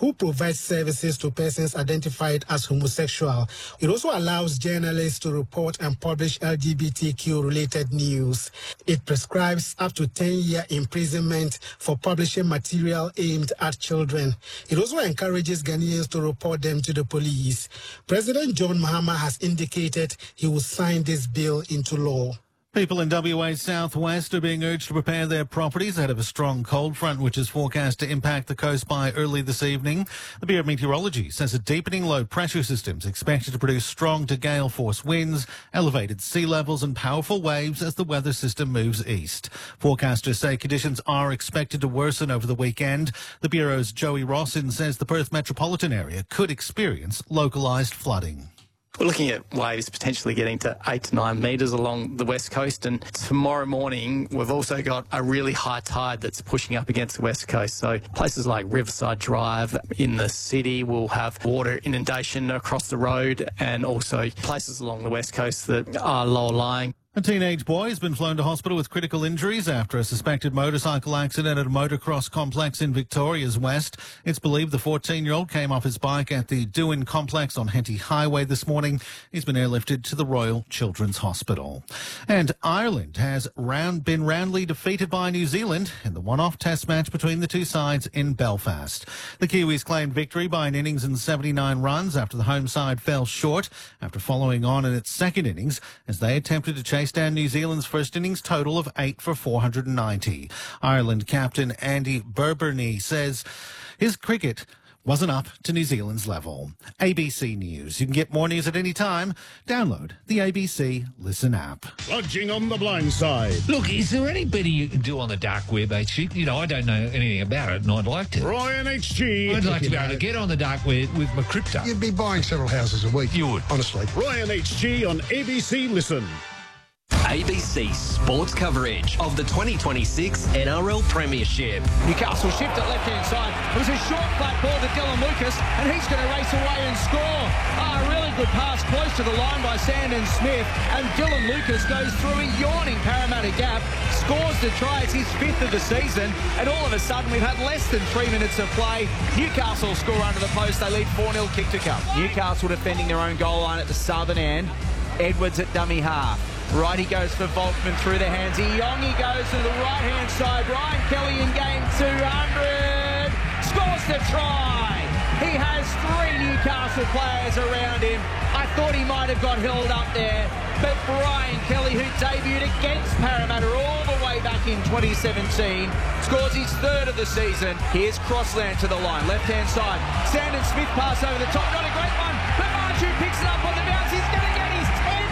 who provides services to persons identified as homosexual. It also allows journalists to report and publish LGBTQ-related news. It prescribes up to 10-year imprisonment for publishing material aimed at children. It also encourages Ghanaians to report them to the police. President John Mahama has indicated he will sign this bill into law. People in WA's southwest are being urged to prepare their properties ahead of a strong cold front, which is forecast to impact the coast by early this evening. The Bureau of Meteorology says a deepening low pressure system is expected to produce strong to gale force winds, elevated sea levels and powerful waves as the weather system moves east. Forecasters say conditions are expected to worsen over the weekend. The Bureau's Joey Rossin says the Perth metropolitan area could experience localised flooding. We're looking at waves potentially getting to 8 to 9 metres along the west coast, and tomorrow morning we've also got a really high tide that's pushing up against the west coast. So places like Riverside Drive in the city will have water inundation across the road, and also places along the west coast that are lower lying. A teenage boy has been flown to hospital with critical injuries after a suspected motorcycle accident at a motocross complex in Victoria's West. It's believed the 14-year-old came off his bike at the Dewin complex on Henty Highway this morning. He's been airlifted to the Royal Children's Hospital. And Ireland has been roundly defeated by New Zealand in the one-off test match between the two sides in Belfast. The Kiwis claimed victory by an innings and 79 runs after the home side fell short after following on in its second innings as they attempted to chase down New Zealand's first innings total of 8 for 490. Ireland captain Andy Burberney says his cricket wasn't up to New Zealand's level. ABC News. You can get more news at any time. Download the ABC Listen app. Lodging on the blind side. Look, is there any better you can do on the dark web, HG? You know, I don't know anything about it, and I'd like to. Ryan HG. I'd like to be able to get on the dark web with my crypto. You'd be buying several houses a week. You would. Honestly. Ryan HG on ABC Listen. ABC sports coverage of the 2026 NRL Premiership. Newcastle shift at left-hand side. It was a short flat ball to Dylan Lucas, and he's going to race away and score. A really good pass close to the line by Sandon Smith, and Dylan Lucas goes through a yawning Parramatta gap, scores the try. It's his 5th of the season, and all of a sudden we've had less than 3 minutes of play. Newcastle score under the post. They lead 4-0, kick to come. Newcastle defending their own goal line at the southern end. Edwards at dummy half. Right, he goes for Volkman through the hands. Iongi goes to the right-hand side. Ryan Kelly in game 200. Scores the try. He has 3 Newcastle players around him. I thought he might have got held up there. But Ryan Kelly, who debuted against Parramatta all the way back in 2017, scores his 3rd of the season. Here's Crossland to the line. Left-hand side. Sandon Smith pass over the top. Not a great one. But Marju picks it up on the bounce. He's going to get his 10th.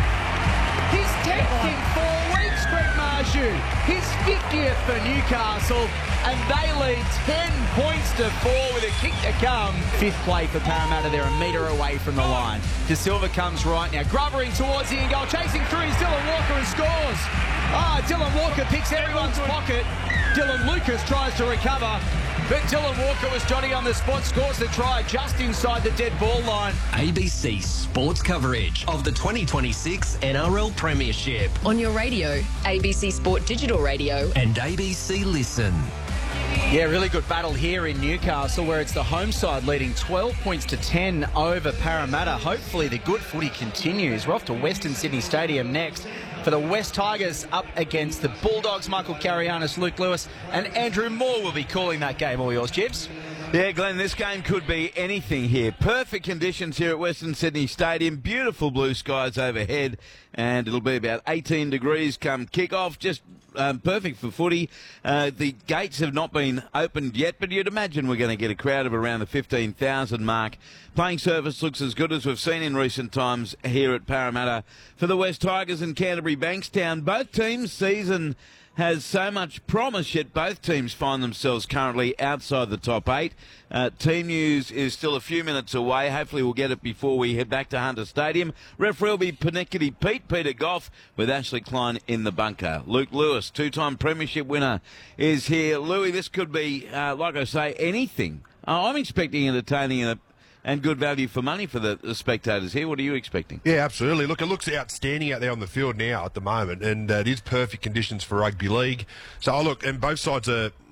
His 10th in 4 weeks, Greg Marju. His 50th for Newcastle, and they lead 10 points to 4 with a kick to come. 5th play for Parramatta. They're a metre away from the line. De Silva comes right now. Grubbering towards the end goal. Chasing through is Dylan Walker and scores. Dylan Walker picks everyone's pocket. Dylan Lucas tries to recover, but Dylan Walker was Johnny on the spot, scores the try just inside the dead ball line. ABC sports coverage of the 2026 NRL Premiership. On your radio, ABC Sport Digital Radio and ABC Listen. Yeah, really good battle here in Newcastle, where it's the home side leading 12 points to 10 over Parramatta. Hopefully the good footy continues. We're off to Western Sydney Stadium next for the West Tigers up against the Bulldogs. Michael Carianis, Luke Lewis and Andrew Moore will be calling that game. All yours, Jibs. Yeah, Glenn, this game could be anything here. Perfect conditions here at Western Sydney Stadium. Beautiful blue skies overhead, and it'll be about 18 degrees come kick-off. Just perfect for footy. The gates have not been opened yet, but you'd imagine we're going to get a crowd of around the 15,000 mark. Playing surface looks as good as we've seen in recent times here at Parramatta for the West Tigers and Canterbury Bankstown. Both teams' season has so much promise, yet both teams find themselves currently outside the top 8. Team news is still a few minutes away. Hopefully we'll get it before we head back to Hunter Stadium. Referee will be Panickety Peter Goff, with Ashley Klein in the bunker. Luke Lewis, 2-time premiership winner, is here. Louis, this could be, like I say, anything. I'm expecting entertaining and good value for money for the spectators here. What are you expecting? Yeah, absolutely. Look, it looks outstanding out there on the field now at the moment, and it is perfect conditions for rugby league. So, look, and both sides are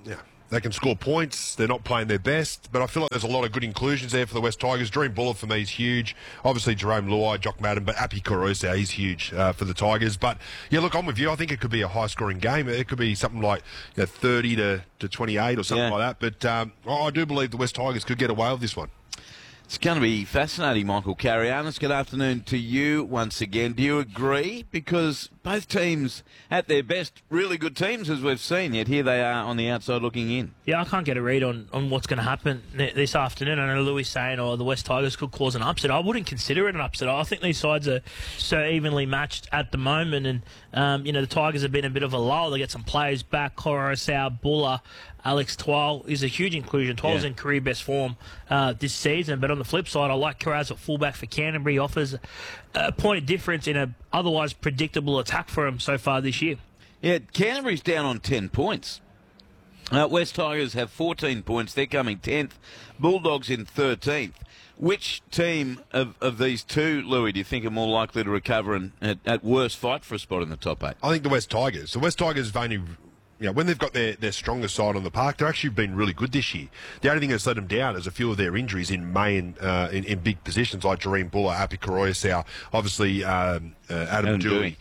They can score points. They're not playing their best, but I feel like there's a lot of good inclusions there for the West Tigers. Dream Buller for me is huge. Obviously Jerome Luai, Jock Madden, but Api Koroisau, he's huge for the Tigers. But yeah, look, I'm with you. I think it could be a high-scoring game. It could be something like 30 to 28 or something like that. But I do believe the West Tigers could get away with this one. It's going to be fascinating, Michael Carianis. Good afternoon to you once again. Do you agree? Because both teams, at their best, really good teams, as we've seen, yet here they are on the outside looking in. Yeah, I can't get a read on what's going to happen this afternoon. I know Louis saying, the West Tigers could cause an upset. I wouldn't consider it an upset. I think these sides are so evenly matched at the moment. And, the Tigers have been a bit of a lull. They get some players back. Koroisau, Buller, Alex Twal is a huge inclusion. Twal's in career best form this season. But on the flip side, I like Carraz at fullback for Canterbury. He offers a point of difference in an otherwise predictable attack for him so far this year. Yeah, Canterbury's down on 10 points. West Tigers have 14 points. They're coming 10th. Bulldogs in 13th. Which team of these two, Louis, do you think are more likely to recover and at worst fight for a spot in the top 8? I think the West Tigers. The West Tigers have only... when they've got their strongest side on the park, they've actually been really good this year. The only thing that's let them down is a few of their injuries in main in big positions like Dream Buller, Api Koroisau, obviously Adam Dewey.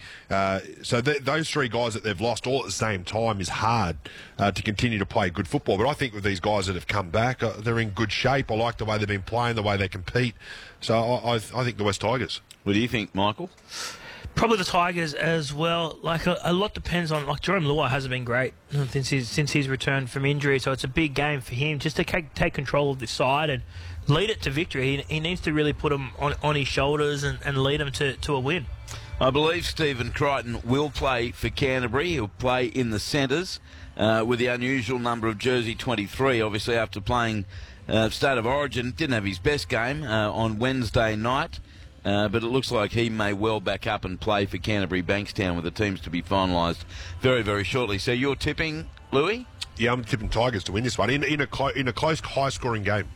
So those three guys that they've lost all at the same time is hard to continue to play good football. But I think with these guys that have come back, they're in good shape. I like the way they've been playing, the way they compete. So I think the West Tigers. What do you think, Michael? Probably the Tigers as well. Like a lot depends on. Like Jerome Luai hasn't been great since he's returned from injury, so it's a big game for him just to take control of this side and lead it to victory. He needs to really put them on his shoulders and lead them to a win. I believe Stephen Crichton will play for Canterbury. He'll play in the centres with the unusual number of jersey 23. Obviously, after playing State of Origin, didn't have his best game on Wednesday night. But it looks like he may well back up and play for Canterbury Bankstown with the teams to be finalised very, very shortly. So you're tipping, Louis? Yeah, I'm tipping Tigers to win this one in a close, high-scoring game.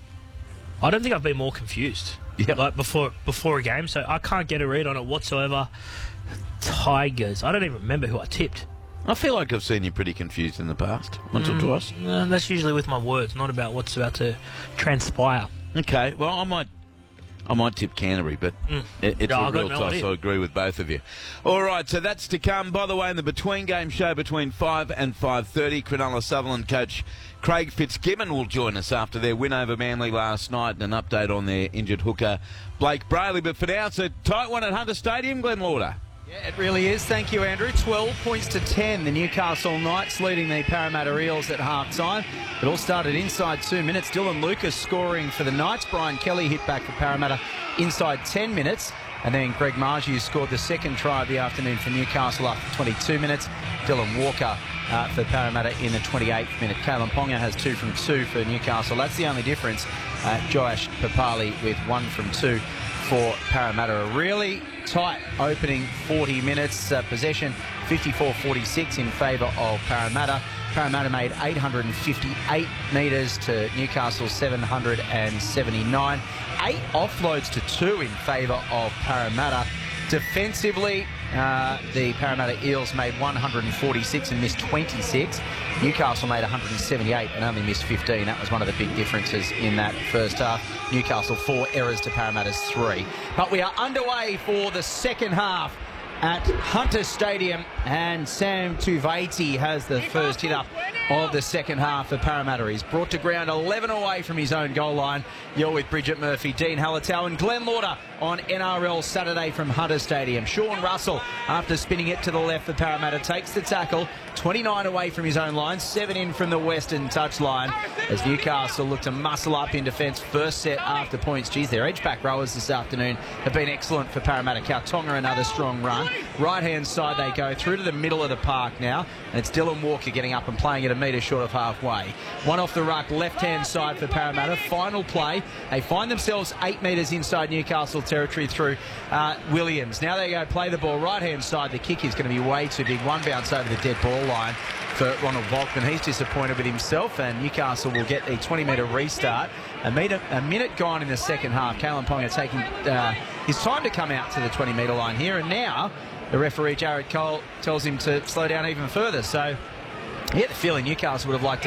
I don't think I've been more confused before a game, so I can't get a read on it whatsoever. Tigers. I don't even remember who I tipped. I feel like I've seen you pretty confused in the past, once or twice. That's usually with my words, not about what's about to transpire. Okay, well, I might tip Canterbury, but it's a real toss. I agree with both of you. All right, so that's to come. By the way, in the between-game show between 5 and 5:30, Cronulla Sutherland coach Craig Fitzgibbon will join us after their win over Manly last night and an update on their injured hooker, Blake Brayley. But for now, it's a tight one at Hunter Stadium, Glenn Lauder. Yeah, it really is. Thank you, Andrew. 12 points to 10. The Newcastle Knights leading the Parramatta Eels at half-time. It all started inside 2 minutes. Dylan Lucas scoring for the Knights. Brian Kelly hit back for Parramatta inside 10 minutes. And then Greg Margiu scored the second try of the afternoon for Newcastle after 22 minutes. Dylan Walker for Parramatta in the 28th minute. Kalen Ponga has 2 from 2 for Newcastle. That's the only difference. Joash Papali with 1 from 2 for Parramatta. A really tight opening 40 minutes. Possession 54-46 in favour of Parramatta. Parramatta made 858 metres to Newcastle 779. 8 offloads to 2 in favour of Parramatta. Defensively, the Parramatta Eels made 146 and missed 26. Newcastle made 178 and only missed 15. That was one of the big differences in that first half. Newcastle 4 errors to Parramatta's 3. But we are underway for the second half at Hunter Stadium, and Sam Tuvaiti has the first hit up of the second half for Parramatta. He's brought to ground 11 away from his own goal line. You're with Bridget Murphy, Dean Hallertau and Glenn Lauder on NRL Saturday from Hunter Stadium. Sean Russell, after spinning it to the left for Parramatta, takes the tackle. 29 away from his own line, 7 in from the western touchline as Newcastle look to muscle up in defence. First set after points. Geez, their edge-back rowers this afternoon have been excellent for Parramatta. Kautonga, another strong run. Right-hand side they go through to the middle of the park now, and it's Dylan Walker getting up and playing it a metre short of halfway. One off the ruck, left-hand side for Parramatta. Final play. They find themselves 8 metres inside Newcastle territory through Williams. Now they go play the ball right-hand side. The kick is going to be way too big. One bounce over the dead ball line for Ronald Volkman. He's disappointed with himself, and Newcastle will get a 20-metre restart. A minute gone in the second half. Kalen Ponga taking his time to come out to the 20-metre line here, and now the referee, Jared Cole, tells him to slow down even further. So I get the feeling Newcastle would have liked to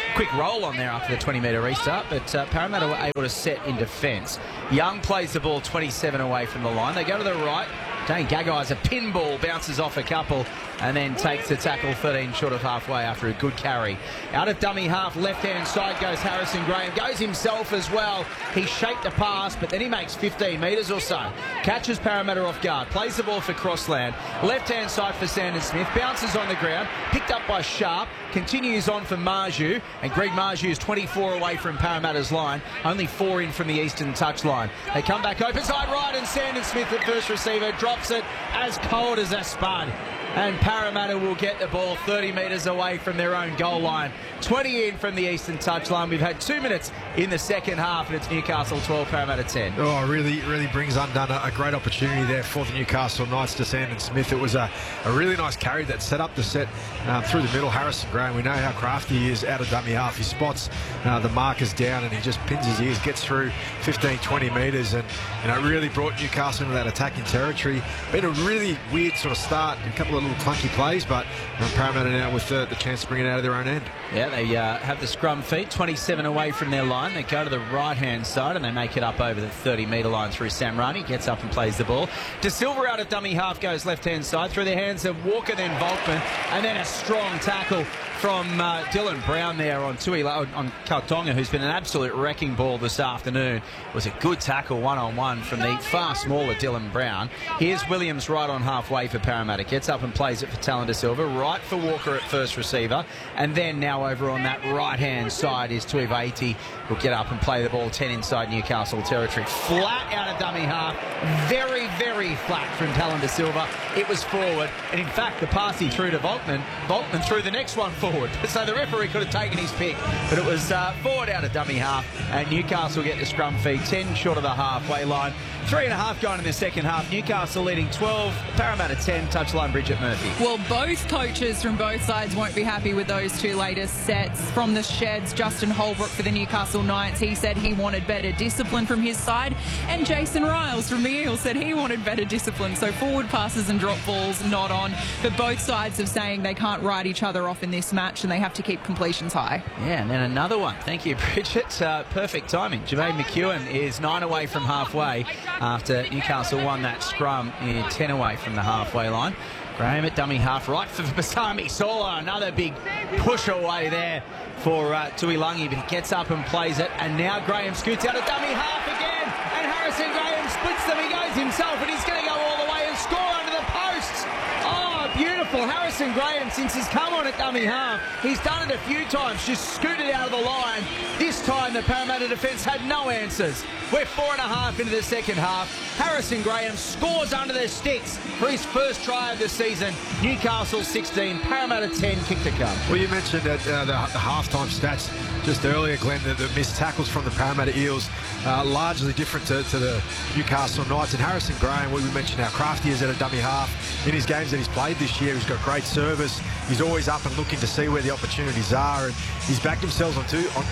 quick roll on there after the 20-metre restart, but Parramatta were able to set in defence. Young plays the ball 27 away from the line. They go to the right. Dane Gagai's a pinball, bounces off a couple and then takes the tackle 13 short of halfway after a good carry. Out of dummy half, left-hand side goes Harrison Graham. Goes himself as well. He shaped a pass, but then he makes 15 metres or so. Catches Parramatta off guard. Plays the ball for Crossland. Left-hand side for Sandon Smith. Bounces on the ground. Picked up by Sharp. Continues on for Marju. And Greg Marju is 24 away from Parramatta's line. Only 4 in from the eastern touchline. They come back open side right, and Sandon Smith, the first receiver, drops it as cold as a spud. And Parramatta will get the ball 30 metres away from their own goal line. 20 in from the eastern touchline. We've had 2 minutes in the second half, and it's Newcastle 12, Parramatta 10. Oh, really brings undone a great opportunity there for the Newcastle Knights to Sandon Smith. It was a really nice carry that set up the set through the middle. Harrison Graham, we know how crafty he is out of dummy half. He spots the markers down and he just pins his ears, gets through 15, 20 metres, and really brought Newcastle into that attacking territory. Been a really weird sort of start, a couple of little clunky plays, but Parramatta now with the chance to bring it out of their own end. Yeah, they have the scrum feet, 27 away from their line. They go to the right-hand side and they make it up over the 30-metre line through Samrani. Gets up and plays the ball. De Silva out of dummy half goes left-hand side through the hands of Walker, then Volkman, and then a strong tackle from Dylan Brown there on Kautonga, who's been an absolute wrecking ball this afternoon. It was a good tackle one-on-one from the far smaller Dylan Brown. Here's Williams right on halfway for Parramatta. Gets up and plays it for Talon De Silva. Right for Walker at first receiver. And then now over on that right-hand side is Tuivasa, who'll get up and play the ball 10 inside Newcastle territory. Flat out of dummy half. Very, very flat from Talon De Silva. It was forward. And in fact, the pass he threw to Volkman threw the next one forward. So the referee could have taken his pick, but it was forward out of dummy half, and Newcastle get the scrum feed 10 short of the halfway line. 3.5 gone in the second half. Newcastle leading 12, Parramatta 10. Touchline Bridget Murphy. Well, both coaches from both sides won't be happy with those two latest sets. From the sheds, Justin Holbrook for the Newcastle Knights, he said he wanted better discipline from his side, and Jason Riles from the Eels said he wanted better discipline. So forward passes and drop balls not on, but both sides are saying they can't write each other off in this match and they have to keep completions high. Yeah, and then another one. Thank you, Bridget. Perfect timing. Jermaine McEwen is 9 away from halfway after Newcastle won that scrum in 10 away from the halfway line. Graham at dummy half right for Basami Sola. Another big push away there for Tuilagi, but he gets up and plays it. And now Graham scoots out of dummy half again. And Harrison Graham splits them. He goes himself, and he's going to go all the way and score under the posts. Oh, beautiful. Harrison Graham, since he's come on at dummy half, he's done it a few times, just scooted out of the line. This time the Parramatta defence had no answers. We're 4.5 into the second half. Harrison Graham scores under the sticks for his first try of the season. Newcastle 16, Parramatta 10, kick to come. Well, you mentioned the halftime stats just earlier, Glenn, the missed tackles from the Parramatta Eels, largely different to the Newcastle Knights. And Harrison Graham, we mentioned how crafty he is at a dummy half. In his games that he's played this year, he's got great service. He's always up and looking to see where the opportunities are, and he's backed himself on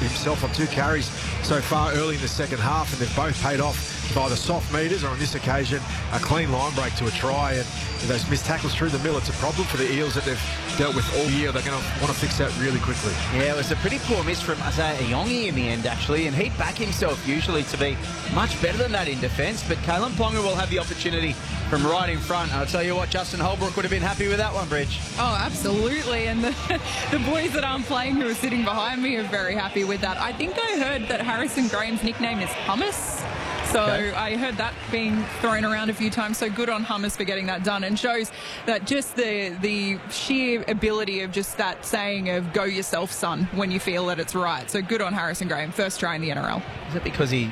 two carries so far early in the second half, and they've both paid off by the soft meters, or on this occasion a clean line break to a try. And those missed tackles through the middle, it's a problem for the Eels that they've dealt with all year. They're going to want to fix that really quickly. Yeah, it was a pretty poor miss from Isaiah Iongi in the end, actually, and he'd back himself usually to be much better than that in defence, but Kalen Ponga will have the opportunity from right in front. I'll tell you what, Justin Holbrook would have been happy with that one, Bridge. Oh, absolutely, and the boys that aren't playing who are sitting behind me are very happy with that. I think I heard that Harrison Graham's nickname is Hummus. So okay. I heard that being thrown around a few times. So good on Hummus for getting that done, and shows that just the sheer ability of just that saying of "go yourself, son," when you feel that it's right. So good on Harrison Graham, first try in the NRL. Is it because he?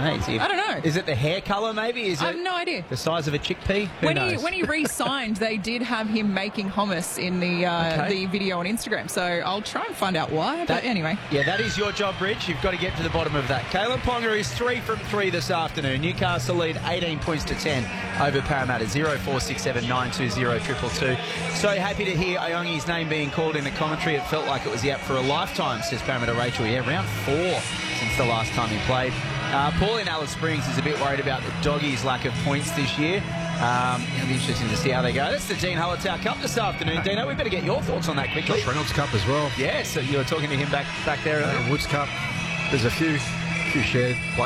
I don't know. Is it the hair colour? Maybe I have no idea. The size of a chickpea? When he re-signed, they did have him making hummus in the video on Instagram. So I'll try and find out why. But anyway, yeah, that is your job, Bridge. You've got to get to the bottom of that. Kalen Ponga is 3 from 3 this afternoon. Newcastle lead 18 points to 10 over Parramatta. 0467 920 222. So happy to hear Iongi's name being called in the commentary. It felt like it was out for a lifetime, says Parramatta Rachel. Yeah, round 4 since the last time he played. Pauline Alice Springs is a bit worried about the Doggies' lack of points this year. It'll be interesting to see how they go. That's the Dean Hullitown Cup this afternoon. Dino, we better get your thoughts on that quickly. Josh Reynolds Cup as well. Yeah, so you were talking to him back there. Woods Cup. There's a few shared